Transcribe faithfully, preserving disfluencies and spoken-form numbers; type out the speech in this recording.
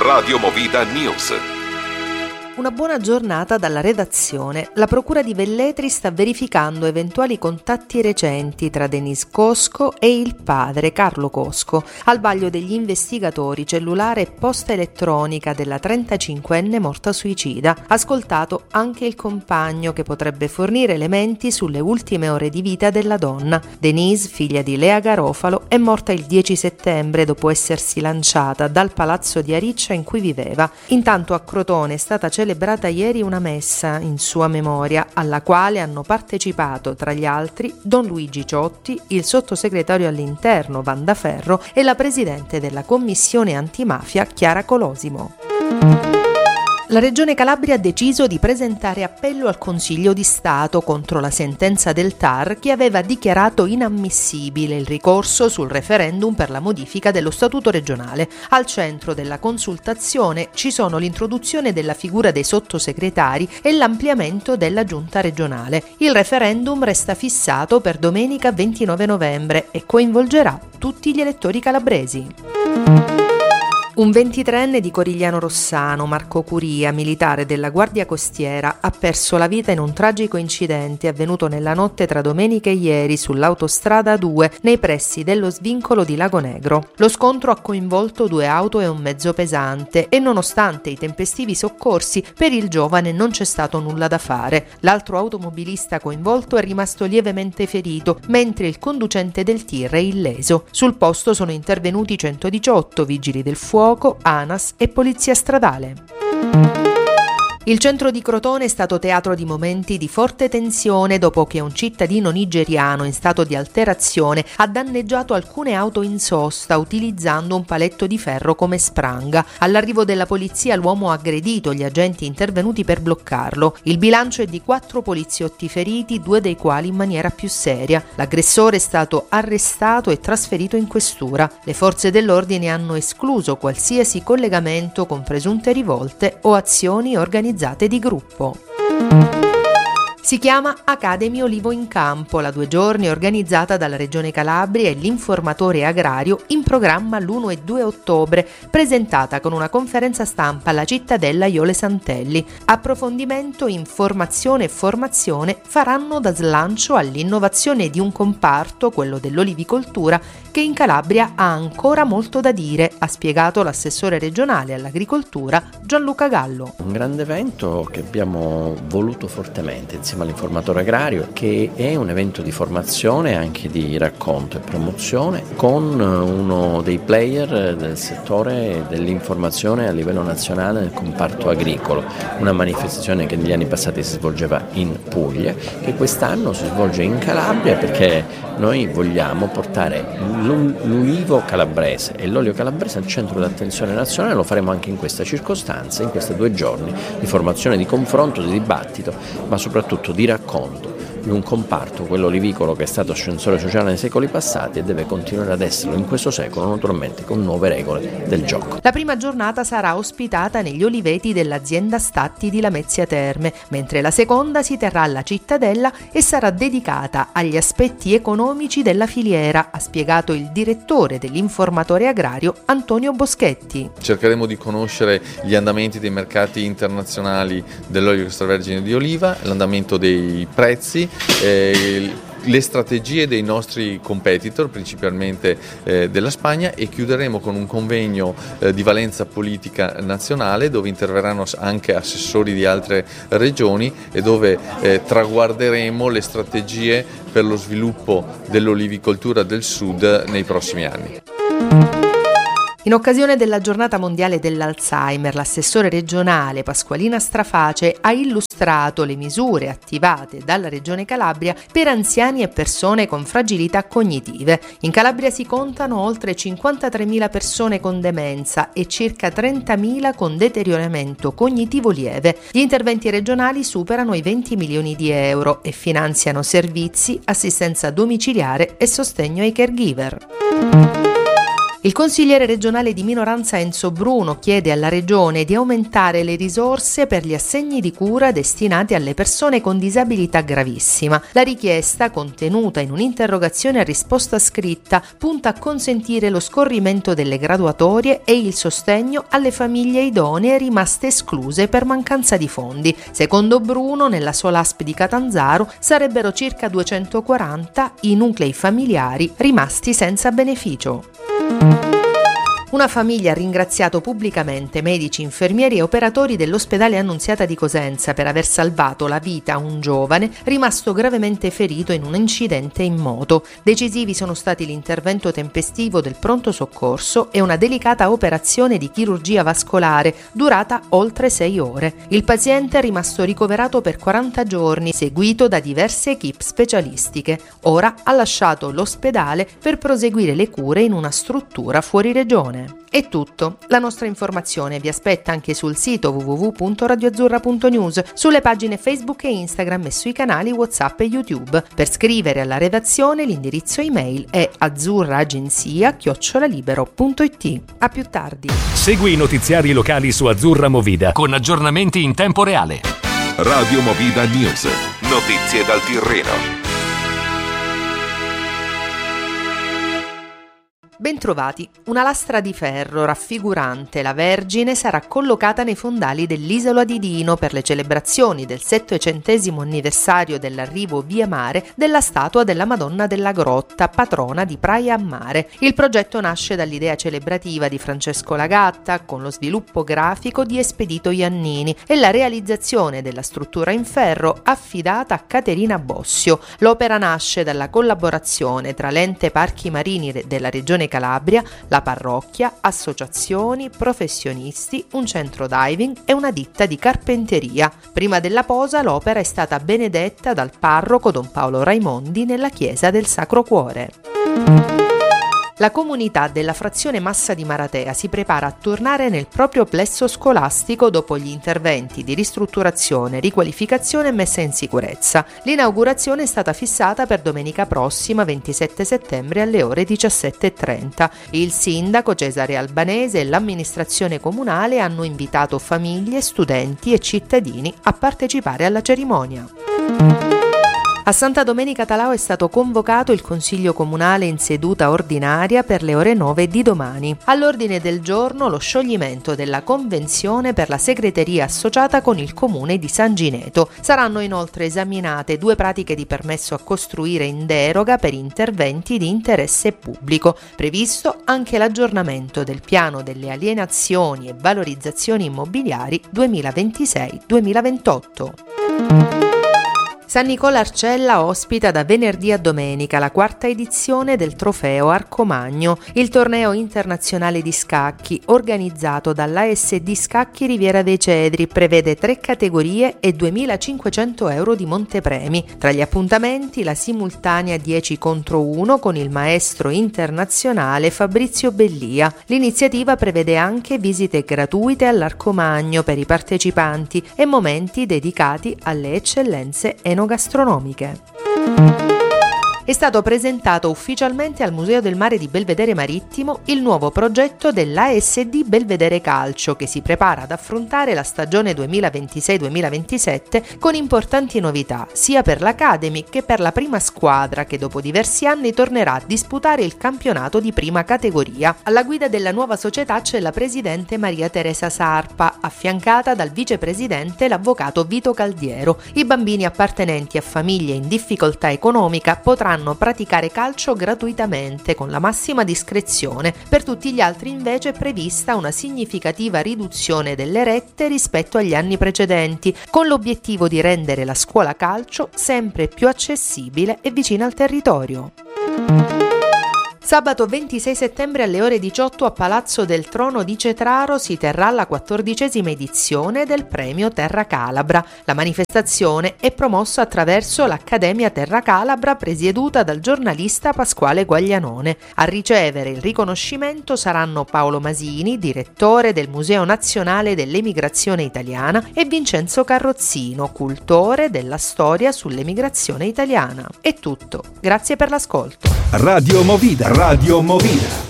Radio Movida News. Una buona giornata dalla redazione. La Procura di Velletri sta verificando eventuali contatti recenti tra Denise Cosco e il padre Carlo Cosco. Al vaglio degli investigatori cellulare e posta elettronica della trentacinquenne morta suicida. Ascoltato anche il compagno che potrebbe fornire elementi sulle ultime ore di vita della donna. Denise, figlia di Lea Garofalo, è morta il dieci settembre dopo essersi lanciata dal palazzo di Ariccia in cui viveva. Intanto a Crotone è stata celebrata celebrata ieri una messa in sua memoria, alla quale hanno partecipato tra gli altri Don Luigi Ciotti, il sottosegretario all'interno Wanda Ferro e la presidente della commissione antimafia Chiara Colosimo. La Regione Calabria ha deciso di presentare appello al Consiglio di Stato contro la sentenza del T A R che aveva dichiarato inammissibile il ricorso sul referendum per la modifica dello Statuto regionale. Al centro della consultazione ci sono l'introduzione della figura dei sottosegretari e l'ampliamento della giunta regionale. Il referendum resta fissato per domenica ventinove novembre e coinvolgerà tutti gli elettori calabresi. Un ventitreenne di Corigliano Rossano, Marco Curia, militare della Guardia Costiera, ha perso la vita in un tragico incidente avvenuto nella notte tra domenica e ieri sull'autostrada due nei pressi dello svincolo di Lago Negro. Lo scontro ha coinvolto due auto e un mezzo pesante e nonostante i tempestivi soccorsi, per il giovane non c'è stato nulla da fare. L'altro automobilista coinvolto è rimasto lievemente ferito, mentre il conducente del tir è illeso. Sul posto sono intervenuti centodiciotto vigili del fuoco, ANAS e Polizia Stradale. Il centro di Crotone è stato teatro di momenti di forte tensione dopo che un cittadino nigeriano in stato di alterazione ha danneggiato alcune auto in sosta utilizzando un paletto di ferro come spranga. All'arrivo della polizia l'uomo ha aggredito gli agenti intervenuti per bloccarlo. Il bilancio è di quattro poliziotti feriti, due dei quali in maniera più seria. L'aggressore è stato arrestato e trasferito in questura. Le forze dell'ordine hanno escluso qualsiasi collegamento con presunte rivolte o azioni organizzate di gruppo. Si chiama Academy Olivo in Campo, la due giorni organizzata dalla Regione Calabria e l'Informatore Agrario, in programma l'primo e due ottobre, presentata con una conferenza stampa alla Cittadella Iole Santelli. Approfondimento, informazione e formazione faranno da slancio all'innovazione di un comparto, quello dell'olivicoltura, che in Calabria ha ancora molto da dire, ha spiegato l'assessore regionale all'agricoltura Gianluca Gallo. Un grande evento che abbiamo voluto fortemente insieme all'Informatore Agrario, che è un evento di formazione e anche di racconto e promozione con uno dei player del settore dell'informazione a livello nazionale nel comparto agricolo, una manifestazione che negli anni passati si svolgeva in Puglia, che quest'anno si svolge in Calabria perché noi vogliamo portare l'ulivo calabrese e l'olio calabrese al centro d'attenzione nazionale. Lo faremo anche in questa circostanza, in questi due giorni di formazione, di confronto, di dibattito, ma soprattutto di racconto di un comparto, quello olivicolo, che è stato ascensore sociale nei secoli passati e deve continuare ad esserlo in questo secolo, naturalmente con nuove regole del gioco. La prima giornata sarà ospitata negli oliveti dell'azienda Statti di Lamezia Terme, mentre la seconda si terrà alla Cittadella e sarà dedicata agli aspetti economici della filiera, ha spiegato il direttore dell'Informatore Agrario Antonio Boschetti. Cercheremo di conoscere gli andamenti dei mercati internazionali dell'olio extravergine di oliva, l'andamento dei prezzi, eh, le strategie dei nostri competitor, principalmente eh, della Spagna, e chiuderemo con un convegno eh, di valenza politica nazionale dove interverranno anche assessori di altre regioni e dove eh, traguarderemo le strategie per lo sviluppo dell'olivicoltura del Sud nei prossimi anni. In occasione della giornata mondiale dell'Alzheimer, l'assessore regionale Pasqualina Straface ha illustrato le misure attivate dalla Regione Calabria per anziani e persone con fragilità cognitive. In Calabria si contano oltre cinquantatremila persone con demenza e circa trentamila con deterioramento cognitivo lieve. Gli interventi regionali superano i venti milioni di euro e finanziano servizi, assistenza domiciliare e sostegno ai caregiver. Il consigliere regionale di minoranza Enzo Bruno chiede alla Regione di aumentare le risorse per gli assegni di cura destinati alle persone con disabilità gravissima. La richiesta, contenuta in un'interrogazione a risposta scritta, punta a consentire lo scorrimento delle graduatorie e il sostegno alle famiglie idonee rimaste escluse per mancanza di fondi. Secondo Bruno, nella sola A S P di Catanzaro sarebbero circa duecentoquaranta i nuclei familiari rimasti senza beneficio. Una famiglia ha ringraziato pubblicamente medici, infermieri e operatori dell'ospedale Annunziata di Cosenza per aver salvato la vita a un giovane rimasto gravemente ferito in un incidente in moto. Decisivi sono stati l'intervento tempestivo del pronto soccorso e una delicata operazione di chirurgia vascolare durata oltre sei ore. Il paziente è rimasto ricoverato per quaranta giorni, seguito da diverse equip specialistiche. Ora ha lasciato l'ospedale per proseguire le cure in una struttura fuori regione. È tutto. La nostra informazione vi aspetta anche sul sito w w w punto radio azzurra punto news, sulle pagine Facebook e Instagram e sui canali WhatsApp e YouTube. Per scrivere alla redazione l'indirizzo email è azzurraagenzia chiocciola libero punto it. A più tardi. Segui i notiziari locali su Azzurra Movida con aggiornamenti in tempo reale. Radio Movida News. Notizie dal Tirreno. Bentrovati. Una lastra di ferro raffigurante la Vergine sarà collocata nei fondali dell'isola di Dino per le celebrazioni del settecentesimo anniversario dell'arrivo via mare della statua della Madonna della Grotta, patrona di Praia a Mare. Il progetto nasce dall'idea celebrativa di Francesco Lagatta, con lo sviluppo grafico di Espedito Iannini e la realizzazione della struttura in ferro affidata a Caterina Bossio. L'opera nasce dalla collaborazione tra l'Ente Parchi Marini della Regione Calabria, la parrocchia, associazioni, professionisti, un centro diving e una ditta di carpenteria. Prima della posa l'opera è stata benedetta dal parroco Don Paolo Raimondi nella chiesa del Sacro Cuore. La comunità della frazione Massa di Maratea si prepara a tornare nel proprio plesso scolastico dopo gli interventi di ristrutturazione, riqualificazione e messa in sicurezza. L'inaugurazione è stata fissata per domenica prossima, ventisette settembre, alle ore diciassette e trenta. Il sindaco Cesare Albanese e l'amministrazione comunale hanno invitato famiglie, studenti e cittadini a partecipare alla cerimonia. A Santa Domenica Talao è stato convocato il Consiglio Comunale in seduta ordinaria per le ore nove di domani. All'ordine del giorno lo scioglimento della convenzione per la segreteria associata con il Comune di San Gineto. Saranno inoltre esaminate due pratiche di permesso a costruire in deroga per interventi di interesse pubblico. Previsto anche l'aggiornamento del piano delle alienazioni e valorizzazioni immobiliari duemilaventisei duemilaventotto. San Nicola Arcella ospita da venerdì a domenica la quarta edizione del trofeo Arcomagno, il torneo internazionale di scacchi organizzato dall'A S D Scacchi Riviera dei Cedri. Prevede tre categorie e duemilacinquecento euro di montepremi. Tra gli appuntamenti la simultanea dieci contro uno con il maestro internazionale Fabrizio Bellia. L'iniziativa prevede anche visite gratuite all'Arcomagno per i partecipanti e momenti dedicati alle eccellenze enogastronomiche. È stato presentato ufficialmente al Museo del Mare di Belvedere Marittimo il nuovo progetto dell'A S D Belvedere Calcio, che si prepara ad affrontare la stagione duemilaventisei duemilaventisette con importanti novità sia per l'Academy che per la prima squadra, che dopo diversi anni tornerà a disputare il campionato di prima categoria. Alla guida della nuova società c'è la presidente Maria Teresa Sarpa, affiancata dal vicepresidente l'avvocato Vito Caldiero. I bambini appartenenti a famiglie in difficoltà economica potranno praticare calcio gratuitamente con la massima discrezione. Per tutti gli altri invece è prevista una significativa riduzione delle rette rispetto agli anni precedenti, con l'obiettivo di rendere la scuola calcio sempre più accessibile e vicina al territorio. Sabato ventisei settembre alle ore diciotto a Palazzo del Trono di Cetraro si terrà la quattordicesima edizione del Premio Terra Calabra. La manifestazione è promossa attraverso l'Accademia Terra Calabra, presieduta dal giornalista Pasquale Guaglianone. A ricevere il riconoscimento saranno Paolo Masini, direttore del Museo Nazionale dell'Emigrazione Italiana, e Vincenzo Carrozzino, cultore della storia sull'emigrazione italiana. È tutto. Grazie per l'ascolto. Radio Movida. Radio Movida.